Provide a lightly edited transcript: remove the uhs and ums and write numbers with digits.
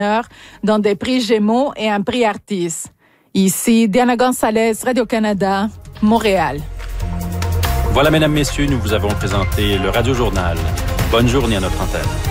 dans des prix Gémeaux et un prix Artis. Ici, Diana Gonzalez, Radio-Canada, Montréal. Voilà, mesdames, messieurs, nous vous avons présenté le Radio Journal. Bonne journée à notre antenne.